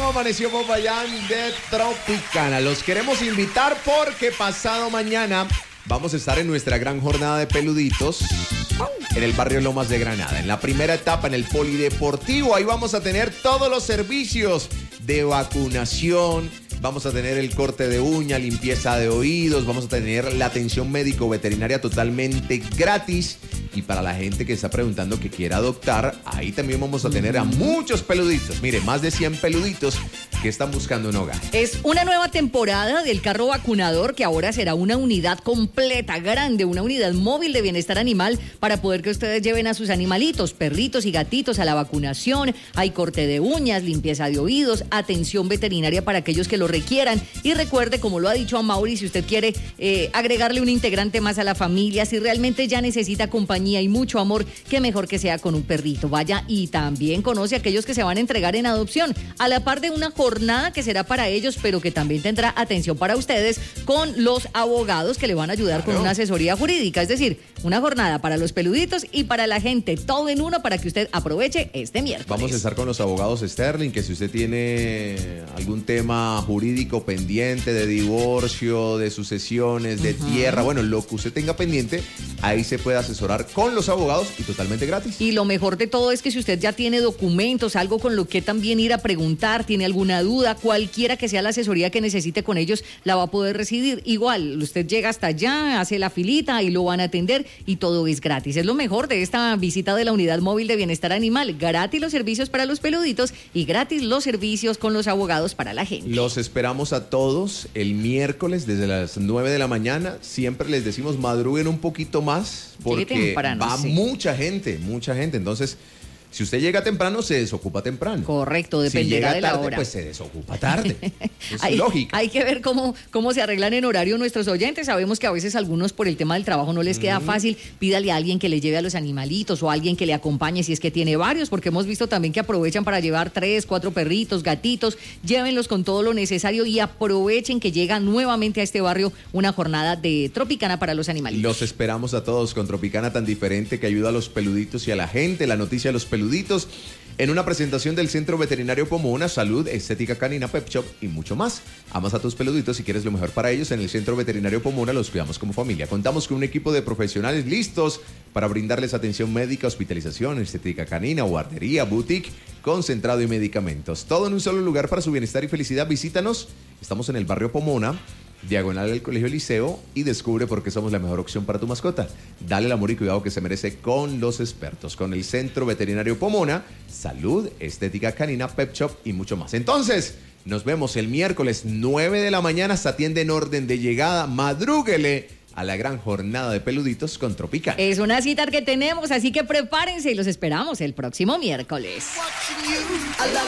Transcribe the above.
amaneció Popayán de Tropicana. Los queremos invitar porque pasado mañana vamos a estar en nuestra gran jornada de peluditos en el barrio Lomas de Granada. En la primera etapa, en el Polideportivo, ahí vamos a tener todos los servicios de vacunación. Vamos a tener el corte de uña, limpieza de oídos, vamos a tener la atención médico-veterinaria totalmente gratis. Y para la gente que está preguntando que quiera adoptar, ahí también vamos a tener a muchos peluditos. Mire, más de 100 peluditos que están buscando un hogar. Es una nueva temporada del carro vacunador que ahora será una unidad completa, grande, una unidad móvil de bienestar animal para poder que ustedes lleven a sus animalitos, perritos y gatitos a la vacunación. Hay corte de uñas, limpieza de oídos, atención veterinaria para aquellos que lo requieran. Y recuerde, como lo ha dicho Amaury, si usted quiere agregarle un integrante más a la familia, si realmente ya necesita compañía y mucho amor, qué mejor que sea con un perrito. Vaya y también conoce a aquellos que se van a entregar en adopción, a la par de una jornada que será para ellos, pero que también tendrá atención para ustedes con los abogados que le van a ayudar con una asesoría jurídica. Es decir, una jornada para los peluditos y para la gente, todo en uno para que usted aproveche este miércoles. Vamos a estar con los abogados Sterling, que si usted tiene algún tema jurídico pendiente de divorcio, de sucesiones, de tierra, bueno, lo que usted tenga pendiente, ahí se puede asesorar con los abogados y totalmente gratis. Y lo mejor de todo es que si usted ya tiene documentos, algo con lo que también ir a preguntar, tiene alguna duda, cualquiera que sea la asesoría que necesite con ellos, la va a poder recibir. Igual, usted llega hasta allá, hace la filita y lo van a atender y todo es gratis. Es lo mejor de esta visita de la Unidad Móvil de Bienestar Animal. Gratis los servicios para los peluditos y gratis los servicios con los abogados para la gente. Los esperamos a todos el miércoles desde las 9 de la mañana. Siempre les decimos madruguen un poquito más porque va mucha gente. Entonces, si usted llega temprano, se desocupa temprano. Correcto, dependerá de la hora. Pues se desocupa tarde. Es lógico. Hay que ver cómo se arreglan en horario nuestros oyentes. Sabemos que a veces algunos por el tema del trabajo no les queda fácil. Pídale a alguien que le lleve a los animalitos o a alguien que le acompañe si es que tiene varios, porque hemos visto también que aprovechan para llevar 3, 4 perritos, gatitos. Llévenlos con todo lo necesario y aprovechen que llega nuevamente a este barrio una jornada de Tropicana para los animalitos. Los esperamos a todos con Tropicana tan diferente que ayuda a los peluditos y a la gente. La noticia de los peluditos en una presentación del Centro Veterinario Pomona, Salud, Estética Canina, Pet Shop y mucho más. Amas a tus peluditos y quieres lo mejor para ellos. En el Centro Veterinario Pomona los cuidamos como familia. Contamos con un equipo de profesionales listos para brindarles atención médica, hospitalización, estética canina, guardería, boutique, concentrado y medicamentos. Todo en un solo lugar para su bienestar y felicidad. Visítanos. Estamos en el barrio Pomona, diagonal del Colegio Liceo, y descubre por qué somos la mejor opción para tu mascota. Dale el amor y cuidado que se merece con los expertos, con el Centro Veterinario Pomona, Salud, Estética Canina, Pet Shop y mucho más. Entonces, nos vemos el miércoles 9 de la mañana. Se atiende en orden de llegada. Madrúguele a la gran jornada de peluditos con Tropicana. Es una cita que tenemos, así que prepárense y los esperamos el próximo miércoles.